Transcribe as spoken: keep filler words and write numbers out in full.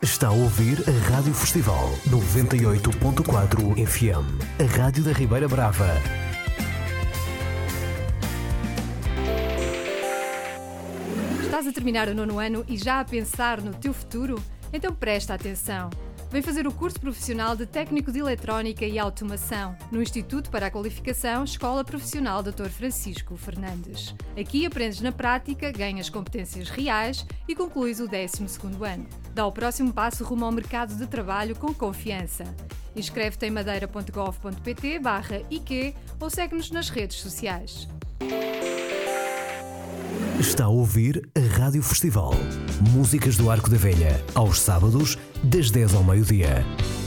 Está a ouvir a Rádio Festival noventa e oito ponto quatro F M, a rádio da Ribeira Brava. Estás a terminar o nono ano e já a pensar no teu futuro? Então presta atenção. Vem fazer o curso profissional de Técnico de Eletrónica e Automação no Instituto para a Qualificação Escola Profissional doutor Francisco Fernandes. Aqui aprendes na prática, ganhas competências reais e concluís o décimo segundo ano. Dá o próximo passo rumo ao mercado de trabalho com confiança. Inscreve-te em madeira ponto gov ponto pt barra I Q ou segue-nos nas redes sociais. Está a ouvir a Rádio Festival. Músicas do Arco da Velha, aos sábados, das dez ao meio-dia.